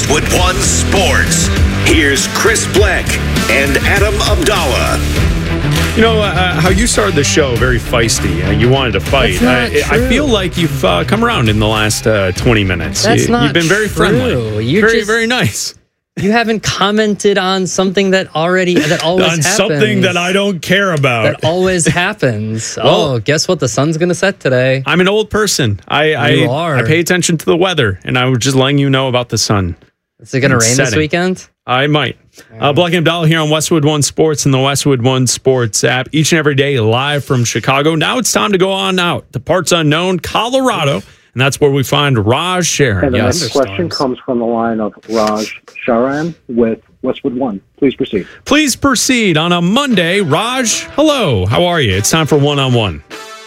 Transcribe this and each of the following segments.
Westwood One Sports. Here's Chris Black and Adam Abdallah. You know, how you started the show very feisty. You wanted to fight. I feel like you've come around in the last 20 minutes. You've been very friendly. Very nice. You haven't commented on something that always happens. Something that I don't care about. That always happens. Well, guess what? The sun's going to set today. I'm an old person. I pay attention to the weather, and I was just letting you know about the sun. Is it going to rain this weekend? I might. Black and Abdallah here on Westwood One Sports and the Westwood One Sports app each and every day live from Chicago. Now it's time to go on out to parts unknown, Colorado, and that's where we find Raj Sharon. And the next question comes from the line of Raj Sharan with Westwood One. Please proceed. Please proceed on a Monday. Raj, hello. How are you? It's time for one-on-one.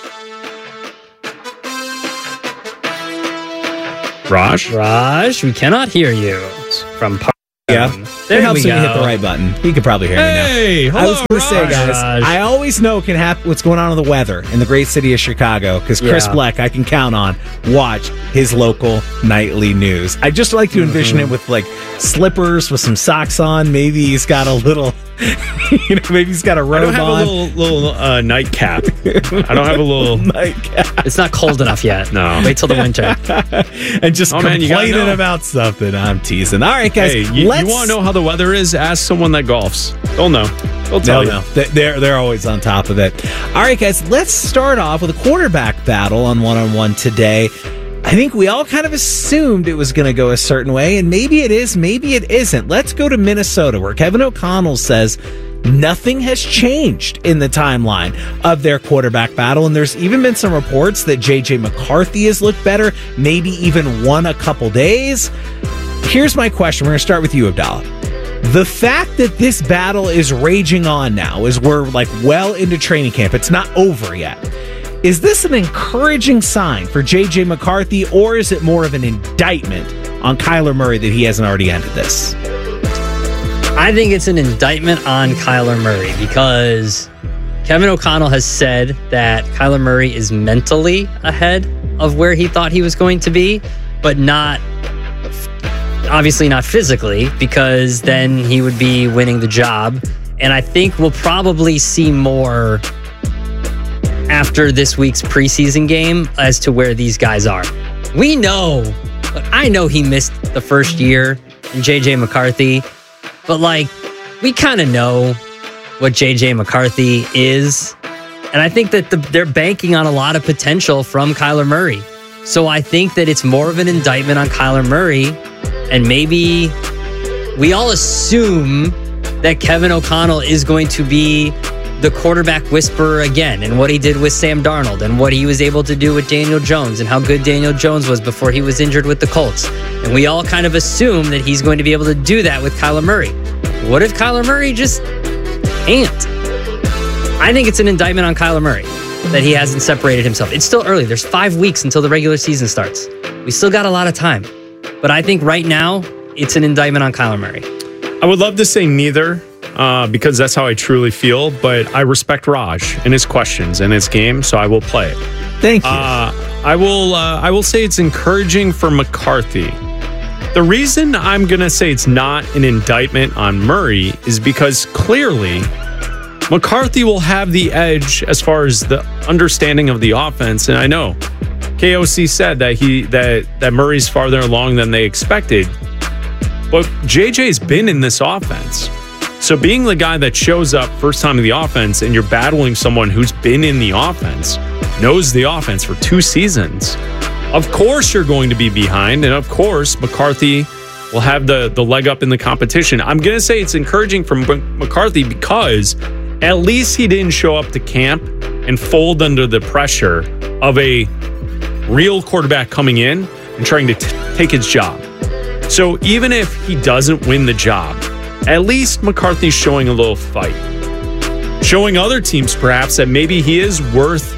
Raj, we cannot hear you. From Yeah, there it helps we when you go. hit the right button. You can probably hear me now. Hey, hello, I was going to say, guys, Raj. I always know what's going on in the weather in the great city of Chicago because Chris Black, I can count on, watch his local nightly news. I just like to envision him with like slippers with some socks on. Maybe he's got a little, maybe he's got a robe on. I don't have a little nightcap. I don't have a little nightcap. It's not cold enough yet. No. Wait till the winter. And just complaining know. about something. I'm teasing. All right, guys. Hey, you want to know how the weather is? Ask someone that golfs. They'll know. They'll tell you. No. They're always on top of it. All right, guys. Let's start off with a quarterback battle on one-on-one today. I think we all kind of assumed it was going to go a certain way, and maybe it is, maybe it isn't. Let's go to Minnesota, where Kevin O'Connell says nothing has changed in the timeline of their quarterback battle, and there's even been some reports that J.J. McCarthy has looked better, maybe even won a couple days. Here's my question. We're going to start with you, Abdallah. The fact that this battle is raging on now, as we're like well into training camp, it's not over yet. Is this an encouraging sign for J.J. McCarthy, or is it more of an indictment on Kyler Murray that he hasn't already ended this? I think it's an indictment on Kyler Murray because Kevin O'Connell has said that Kyler Murray is mentally ahead of where he thought he was going to be, but obviously not physically, because then he would be winning the job. And I think we'll probably see more after this week's preseason game as to where these guys are. I know he missed the first year in J.J. McCarthy, but we kind of know what J.J. McCarthy is. And I think that they're banking on a lot of potential from Kyler Murray. So I think that it's more of an indictment on Kyler Murray. And maybe we all assume that Kevin O'Connell is going to be the quarterback whisperer again, and what he did with Sam Darnold and what he was able to do with Daniel Jones and how good Daniel Jones was before he was injured with the Colts. And we all kind of assume that he's going to be able to do that with Kyler Murray. What if Kyler Murray just can't? I think it's an indictment on Kyler Murray that he hasn't separated himself. It's still early. There's 5 weeks until the regular season starts. We still got a lot of time. But I think right now, it's an indictment on Kyler Murray. I would love to say neither. Because that's how I truly feel, but I respect Raj and his questions and his game, so I will play it. Thank you. I will say it's encouraging for McCarthy. The reason I'm going to say it's not an indictment on Murray is because clearly McCarthy will have the edge as far as the understanding of the offense, and I know KOC said that Murray's farther along than they expected, but JJ's been in this offense. So being the guy that shows up first time in the offense and you're battling someone who's been in the offense, knows the offense for 2 seasons, of course you're going to be behind. And of course, McCarthy will have the leg up in the competition. I'm going to say it's encouraging for McCarthy because at least he didn't show up to camp and fold under the pressure of a real quarterback coming in and trying to take his job. So even if he doesn't win the job, at least McCarthy's showing a little fight. Showing other teams, perhaps, that maybe he is worth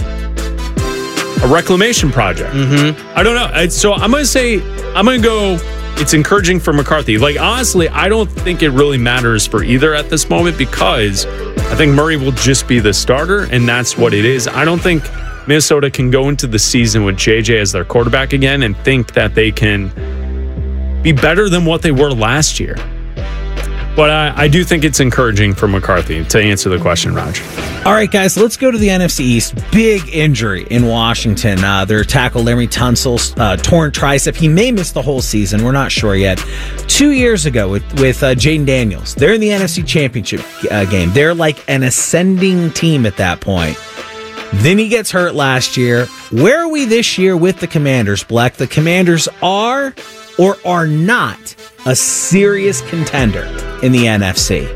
a reclamation project. I don't know. So I'm going to go, it's encouraging for McCarthy. Honestly, I don't think it really matters for either at this moment because I think Murray will just be the starter, and that's what it is. I don't think Minnesota can go into the season with JJ as their quarterback again and think that they can be better than what they were last year. But I do think it's encouraging for McCarthy, to answer the question, Raj. All right, guys, let's go to the NFC East. Big injury in Washington. Their tackle, Laremy Tunsil's torn tricep. He may miss the whole season. We're not sure yet. 2 years ago with Jaden Daniels, they're in the NFC Championship game. They're like an ascending team at that point. Then he gets hurt last year. Where are we this year with the Commanders, Bleck? The Commanders are or are not a serious contender in the NFC?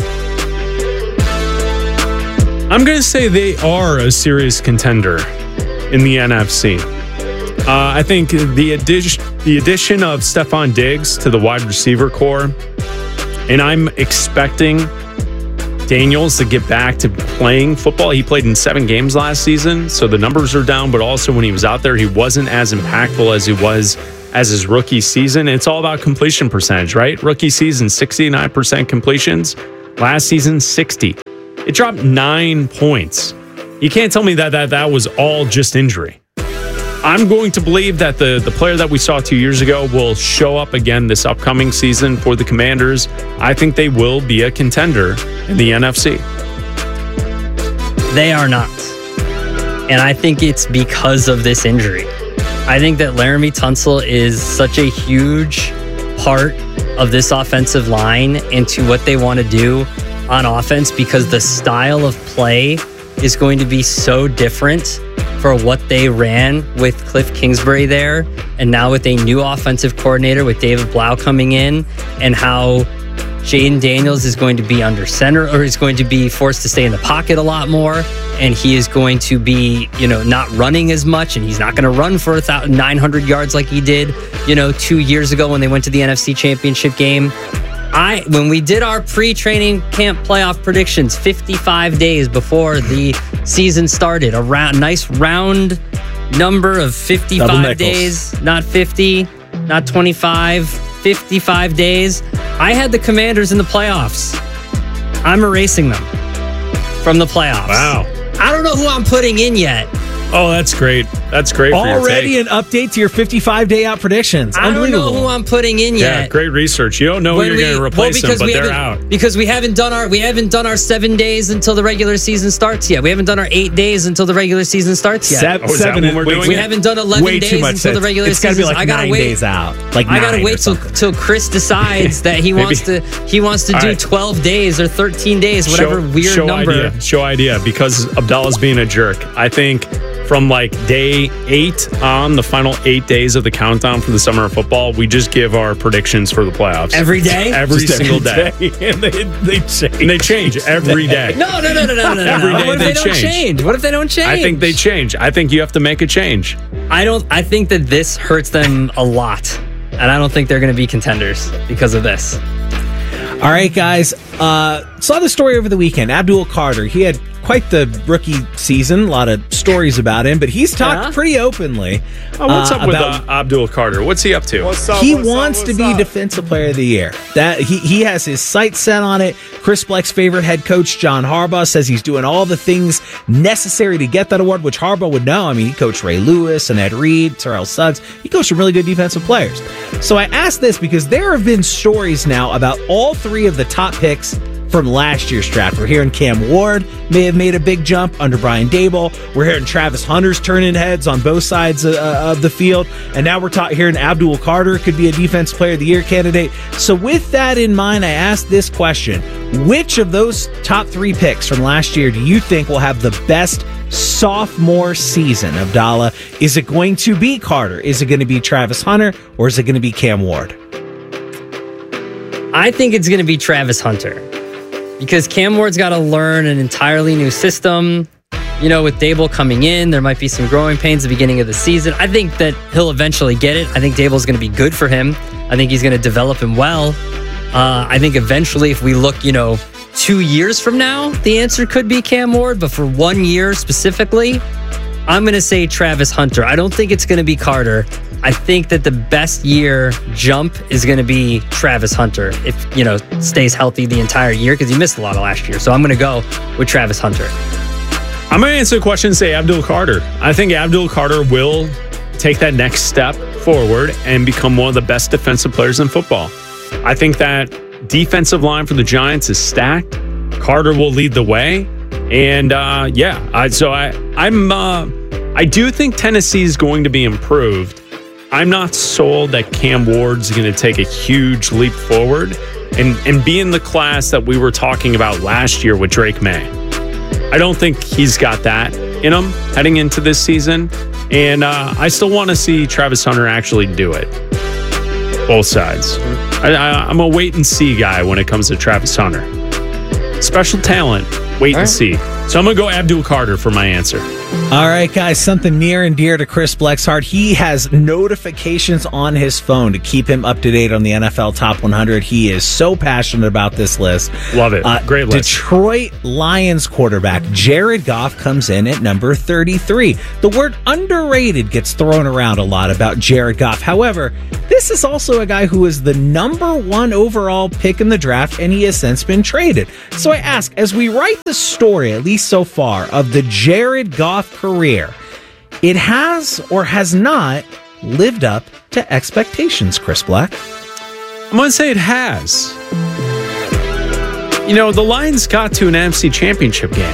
I'm going to say they are a serious contender in the NFC. I think the addition of Stephon Diggs to the wide receiver core, and I'm expecting Daniels to get back to playing football. He played in 7 games last season, so the numbers are down, but also when he was out there, he wasn't as impactful as he was as his rookie season. It's all about completion percentage, right? Rookie season, 69% completions. Last season, 60. It dropped 9 points. You can't tell me that was all just injury. I'm going to believe that the player that we saw 2 years ago will show up again this upcoming season for the Commanders. I think they will be a contender in the NFC. They are not. And I think it's because of this injury. I think that Laremy Tunsil is such a huge part of this offensive line into what they want to do on offense, because the style of play is going to be so different for what they ran with Cliff Kingsbury there, and now with a new offensive coordinator with David Blau coming in, and how Jaden Daniels is going to be under center, or is going to be forced to stay in the pocket a lot more, and he is going to be, not running as much, and he's not going to run for 900 yards like he did, 2 years ago when they went to the NFC Championship game. When we did our pre-training camp playoff predictions 55 days before the season started, a nice round number of 55 days, not 50, not 25, 55 days. I had the Commanders in the playoffs. I'm erasing them from the playoffs. Wow. I don't know who I'm putting in yet. Oh, that's great. That's great. Already an update to your 55-day out predictions. I don't know who I'm putting in yet. Yeah, great research. You don't know who you're going to replace them, but they're out. Because we haven't done our 7 days until the regular season starts yet. We haven't done our 8 days until the regular season starts yet. We haven't done 11 days until the regular season. It's got to be like 9 days out. I got to wait till Chris decides that he wants to do 12 days or 13 days, whatever weird number. Show idea, because Abdallah's being a jerk. I think from like day 8 on, the final 8 days of the countdown for the summer of football, we just give our predictions for the playoffs. Every day? Every single day. And they change. And they change every day. No. Every day what if they change? What if they don't change? I think they change. I think you have to make a change. I think that this hurts them a lot. And I don't think they're going to be contenders because of this. All right, guys. Saw the story over the weekend. Abdul Carter. He had quite the rookie season. A lot of stories about him, but he's talked pretty openly. What's up with Abdul Carter? What's he up to? He wants to be Defensive Player of the Year. That he has his sights set on it. Chris Bleck's favorite head coach, John Harbaugh, says he's doing all the things necessary to get that award, which Harbaugh would know. I mean, he coached Ray Lewis and Ed Reed, Terrell Suggs. He coached some really good defensive players. So I asked this because there have been stories now about all 3 of the top picks from last year's draft. We're hearing Cam Ward may have made a big jump under Brian Daboll. We're hearing Travis Hunter's turning heads on both sides of the field. And now we're hearing Abdul Carter could be a Defense Player of the Year candidate. So with that in mind, I asked this question. Which of those top 3 picks from last year do you think will have the best sophomore season, Abdallah? Is it going to be Carter? Is it going to be Travis Hunter? Or is it going to be Cam Ward? I think it's going to be Travis Hunter. Because Cam Ward's got to learn an entirely new system. With Daboll coming in, there might be some growing pains at the beginning of the season. I think that he'll eventually get it. I think Daboll's going to be good for him. I think he's going to develop him well. I think eventually, if we look, 2 years from now, the answer could be Cam Ward. But for 1 year specifically, I'm going to say Travis Hunter. I don't think it's going to be Carter. I think that the best year jump is going to be Travis Hunter if, stays healthy the entire year, because he missed a lot of last year. So I'm going to go with Travis Hunter. I'm going to answer the question and say Abdul Carter. I think Abdul Carter will take that next step forward and become one of the best defensive players in football. I think that defensive line for the Giants is stacked. Carter will lead the way. And I do think Tennessee is going to be improved. I'm not sold that Cam Ward's going to take a huge leap forward and be in the class that we were talking about last year with Drake May. I don't think he's got that in him heading into this season. And I still want to see Travis Hunter actually do it. Both sides. I'm a wait and see guy when it comes to Travis Hunter. Special talent, wait and see. So I'm going to go Abdul Carter for my answer. All right, guys, something near and dear to Chris Bleck's heart. He has notifications on his phone to keep him up to date on the NFL Top 100. He is so passionate about this list. Love it. Great list. Detroit Lions quarterback Jared Goff comes in at number 33. The word underrated gets thrown around a lot about Jared Goff. However, this is also a guy who is the number 1 overall pick in the draft, and he has since been traded. So I ask, as we write the story, at least so far, of the Jared Goff career, it has or has not lived up to expectations, Chris Bleck? I'm going to say it has. You know, the Lions got to an NFC Championship game.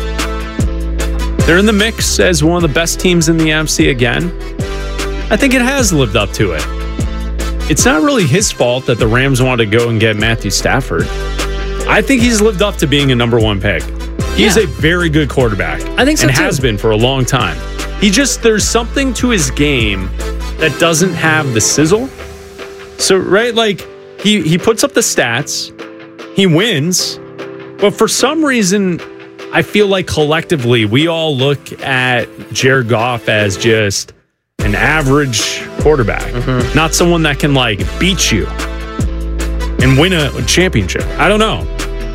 They're in the mix as one of the best teams in the NFC again. I think it has lived up to it. It's not really his fault that the Rams wanted to go and get Matthew Stafford. I think he's lived up to being a number 1 pick. He's a very good quarterback. I think so, and too. has been for a long time. There's something to his game that doesn't have the sizzle. So, right, like, he puts up the stats, he wins, but for some reason, I feel like collectively we all look at Jared Goff as just an average quarterback, not someone that can, like, beat you and win a championship. I don't know.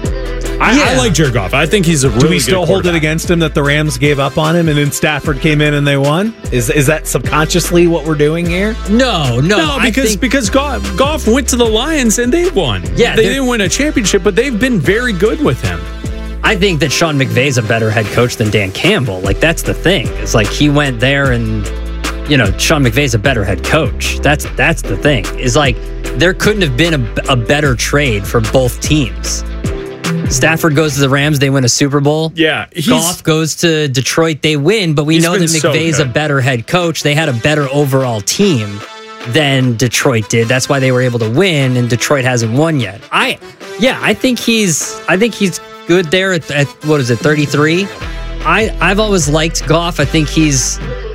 I like Jared Goff. I think he's a really good Do we still hold it against him that the Rams gave up on him and then Stafford came in and they won? Is that subconsciously what we're doing here? No, because Goff went to the Lions and they won. Yeah, they didn't win a championship, but they've been very good with him. I think that Sean McVay's a better head coach than Dan Campbell. Like, that's the thing. It's like he went there and, you know, Sean McVay's a better head coach. That's the thing. Is like there couldn't have been a better trade for both teams. Stafford goes to the Rams, they win a Super Bowl. Yeah. Goff goes to Detroit, they win, but we know that McVay's a better head coach. They had a better overall team than Detroit did. That's why they were able to win, and Detroit hasn't won yet. I think he's good there at what is it, 33? I've always liked Goff. I think he's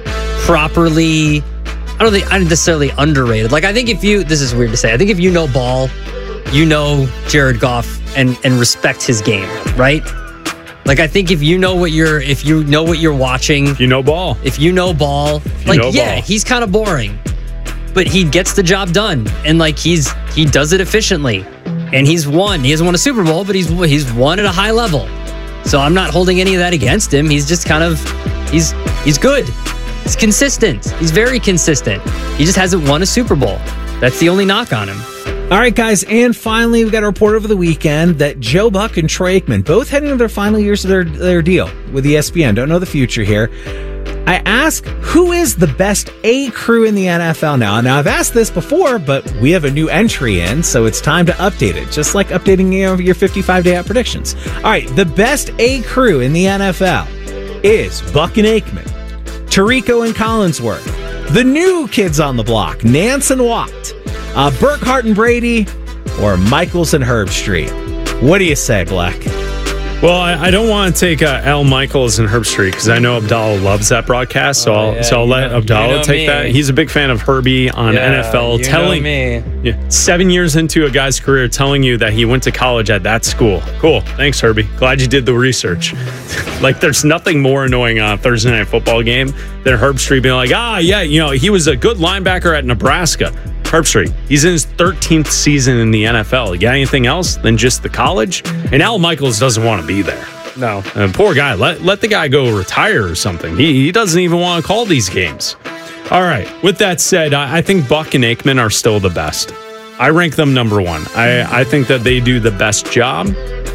properly, I don't necessarily underrated. Like, I think this is weird to say, I think if you know ball, you know Jared Goff and respect his game, right? Like, I think if you know what you're watching, you know ball. If you know ball, he's kind of boring, but he gets the job done, and like he does it efficiently, and he's won. He hasn't won a Super Bowl, but he's won at a high level. So I'm not holding any of that against him. He's just kind of he's good. He's consistent. He's very consistent. He just hasn't won a Super Bowl. That's the only knock on him. All right, guys, and finally, we got a report over the weekend that Joe Buck and Troy Aikman, both heading into their final years of their deal with ESPN. Don't know the future here. I ask, who is the best A crew in the NFL now? Now, I've asked this before, but we have a new entry in, so it's time to update it, just like updating your 55-day out predictions. All right, the best A crew in the NFL is Buck and Aikman, Tirico and Collinsworth, the new kids on the block, Nance and Watt, Burkhart and Brady, or Michaels and Herbstreit. What do you say, Black? Well, I don't want to take Al Michaels and Herbstreit because I know Abdallah loves that broadcast, so I'll let Abdallah take that. He's a big fan of Herbie on NFL. Telling me 7 years into a guy's career, telling you that he went to college at that school. Cool, thanks, Herbie. Glad you did the research. Like, there's nothing more annoying on a Thursday night football game than Herbstreit being like, he was a good linebacker at Nebraska. Herbstreit, he's in his 13th season in the NFL. You got anything else than just the college? And Al Michaels doesn't want to be there. No. Poor guy. Let the guy go retire or something. He doesn't even want to call these games. All right. With that said, I think Buck and Aikman are still the best. I rank them number one. I think that they do the best job.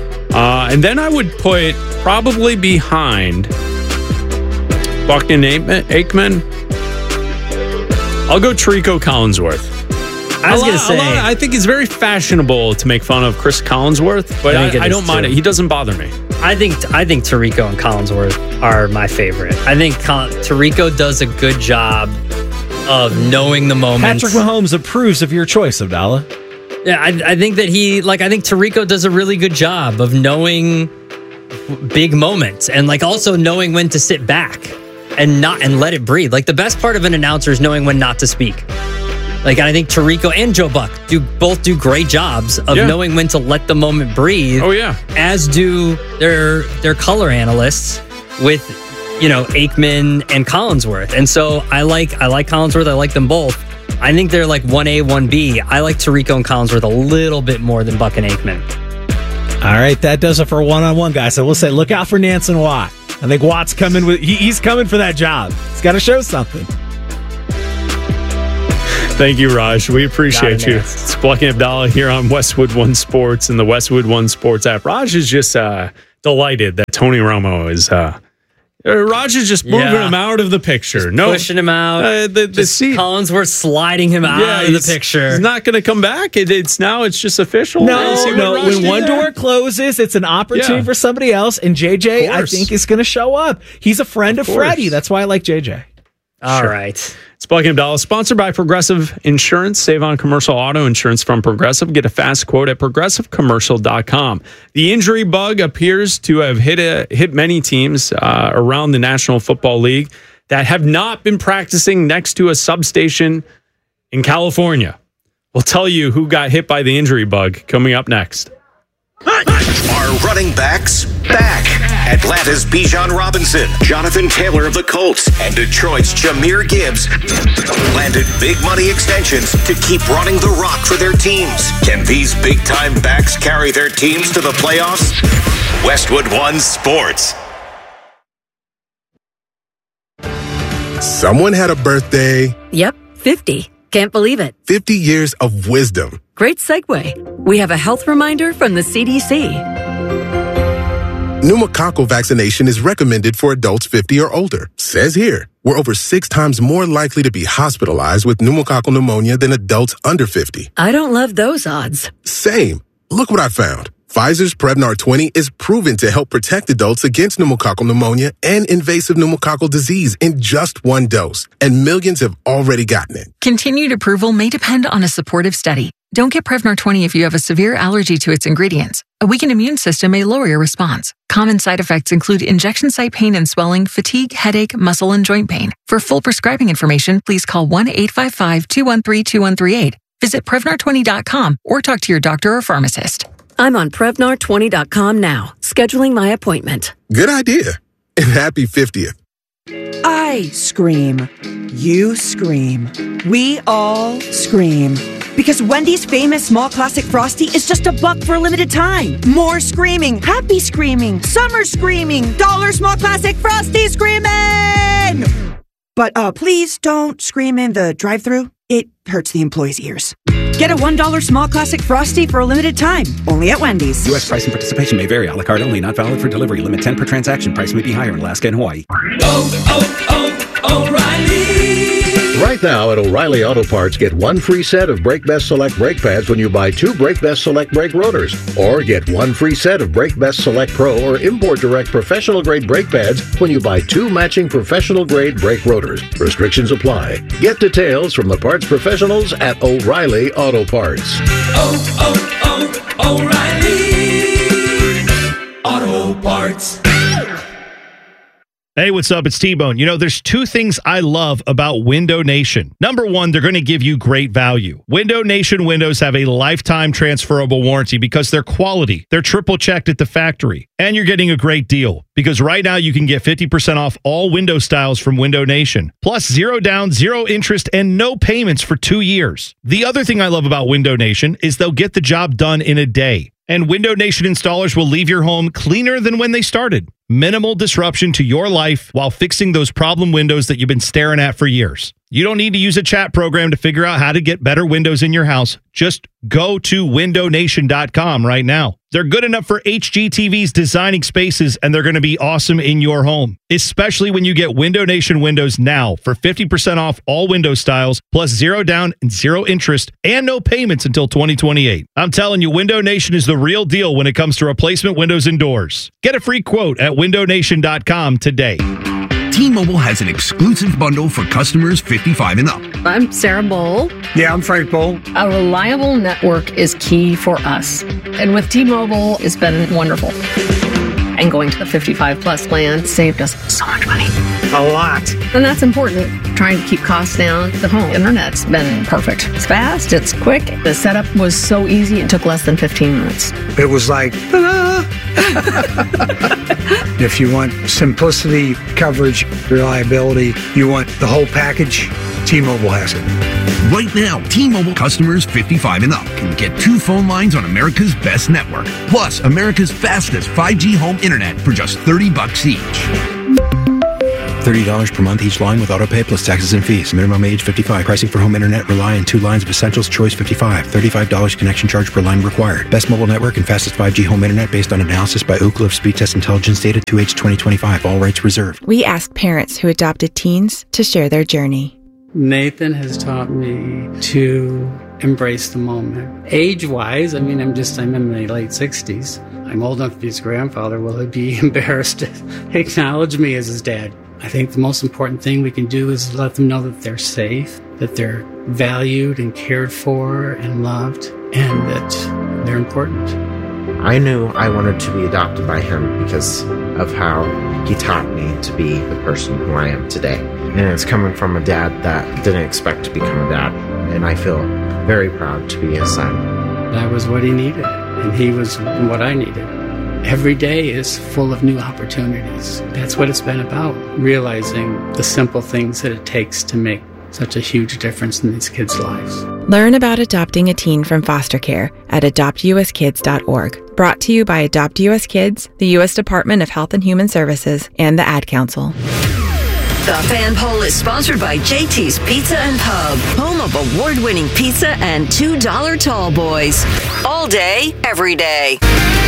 And then I would put probably behind Buck and Aikman, I'll go Tarico Collinsworth. I was going to say, I think it's very fashionable to make fun of Chris Collinsworth, but I don't mind it. He doesn't bother me. I think Tarico and Collinsworth are my favorite. I think Tarico does a good job of knowing the moment. Patrick Mahomes approves of your choice, Abdallah. Yeah, I think that I think Tarico does a really good job of knowing big moments and also knowing when to sit back and let it breathe. The best part of an announcer is knowing when not to speak. And I think Tarico and Joe Buck both do great jobs of knowing when to let the moment breathe. Oh yeah, as do their color analysts with Aikman and Collinsworth. And so I like Collinsworth. I like them both. I think they're 1A, 1B. I like Tarico and Collinsworth a little bit more than Buck and Aikman. All right, that does it for one-on-one, guys. So we'll say look out for Nansen Watt. I think Watt's coming he's coming for that job. He's got to show something. Thank you, Raj. We appreciate you. It's Black and Abdallah here on Westwood One Sports and the Westwood One Sports app. Raj is just delighted that Tony Romo is. Raj is just moving him out of the picture. Pushing him out. The seat. Collinsworth sliding him out of the picture. He's not going to come back. It's just official. No. When one door closes, it's an opportunity for somebody else. And JJ, I think, is going to show up. He's a friend of Freddie. That's why I like JJ. All right. It's Black and Abdallah, sponsored by Progressive Insurance. Save on commercial auto insurance from Progressive. Get a fast quote at progressivecommercial.com. The injury bug appears to have hit many teams around the National Football League that have not been practicing next to a substation in California. We'll tell you who got hit by the injury bug coming up next. Are running backs back? Atlanta's Bijan Robinson, Jonathan Taylor of the Colts, and Detroit's Jahmyr Gibbs landed big money extensions to keep running the rock for their teams. Can these big-time backs carry their teams to the playoffs? Westwood One Sports. Someone had a birthday. Yep, 50. Can't believe it. 50 years of wisdom. Great segue. We have a health reminder from the CDC. Pneumococcal vaccination is recommended for adults 50 or older. Says here, we're over 6 times more likely to be hospitalized with pneumococcal pneumonia than adults under 50. I don't love those odds. Same. Look what I found. Pfizer's Prevnar 20 is proven to help protect adults against pneumococcal pneumonia and invasive pneumococcal disease in just 1 dose, and millions have already gotten it. Continued approval may depend on a supportive study. Don't get Prevnar 20 if you have a severe allergy to its ingredients. A weakened immune system may lower your response. Common side effects include injection site pain and swelling, fatigue, headache, muscle, and joint pain. For full prescribing information, please call 1-855-213-2138. Visit Prevnar20.com or talk to your doctor or pharmacist. I'm on Prevnar20.com now, scheduling my appointment. Good idea. And happy 50th. I scream. You scream. We all scream. Because Wendy's famous small classic Frosty is just $1 for a limited time. More screaming, happy screaming, summer screaming, dollar small classic Frosty screaming! But please don't scream in the drive-thru. It hurts the employees' ears. Get a $1 small classic Frosty for a limited time, only at Wendy's. U.S. price and participation may vary. A la carte only, not valid for delivery. Limit 10 per transaction. Price may be higher in Alaska and Hawaii. O'Reilly! Right now at O'Reilly Auto Parts, get 1 free set of Brake Best Select brake pads when you buy 2 Brake Best Select brake rotors. Or get 1 free set of Brake Best Select Pro or Import Direct professional grade brake pads when you buy 2 matching professional grade brake rotors. Restrictions apply. Get details from the parts professionals at O'Reilly Auto Parts. O'Reilly Auto Parts. Hey, what's up? It's T-Bone. You know, there's 2 things I love about Window Nation. Number 1, they're going to give you great value. Window Nation windows have a lifetime transferable warranty because they're quality. They're triple checked at the factory. And you're getting a great deal because right now you can get 50% off all window styles from Window Nation. Plus 0 down, 0 interest, and no payments for 2 years. The other thing I love about Window Nation is they'll get the job done in a day. And Window Nation installers will leave your home cleaner than when they started. Minimal disruption to your life while fixing those problem windows that you've been staring at for years. You don't need to use a chat program to figure out how to get better windows in your house. Just go to windownation.com right now. They're good enough for HGTV's designing spaces, and they're going to be awesome in your home, especially when you get Window Nation windows now for 50% off all window styles, plus 0 down and 0 interest, and no payments until 2028. I'm telling you, Window Nation is the real deal when it comes to replacement windows and doors. Get a free quote at windownation.com today. T-Mobile has an exclusive bundle for customers 55 and up. I'm Sarah Bowl. Yeah, I'm Frank Bowl. A reliable network is key for us. And with T-Mobile, it's been wonderful. And going to the 55 plus plan saved us so much money. A lot. And that's important. Trying to keep costs down. The home internet's been perfect. It's fast, it's quick. The setup was so easy, it took less than 15 minutes. It was like, ta-da! If you want simplicity, coverage, reliability, you want the whole package, T-Mobile has it. Right now, T-Mobile customers 55 and up can get 2 phone lines on America's best network, plus America's fastest 5G home internet for just $30 each. $30 per month each line with autopay plus taxes and fees. Minimum age 55. Pricing for home internet rely on 2 lines of Essentials. Choice 55. $35 connection charge per line required. Best mobile network and fastest 5G home internet based on analysis by Ookla of Speed Test Intelligence data 2H 2025. All rights reserved. We asked parents who adopted teens to share their journey. Nathan has taught me to embrace the moment. Age-wise, I'm in my late 60s. I'm old enough to be his grandfather. Will he be embarrassed to acknowledge me as his dad? I think the most important thing we can do is let them know that they're safe, that they're valued and cared for and loved, and that they're important. I knew I wanted to be adopted by him because of how he taught me to be the person who I am today. And it's coming from a dad that didn't expect to become a dad, and I feel very proud to be his son. That was what he needed, and he was what I needed. Every day is full of new opportunities. That's what it's been about, realizing the simple things that it takes to make such a huge difference in these kids' lives. Learn about adopting a teen from foster care at adoptuskids.org. Brought to you by Adopt US Kids, the U.S. Department of Health and Human Services, and the Ad Council. The Fan Poll is sponsored by JT's Pizza and Pub, home of award-winning pizza and $2 tall boys. All day, every day.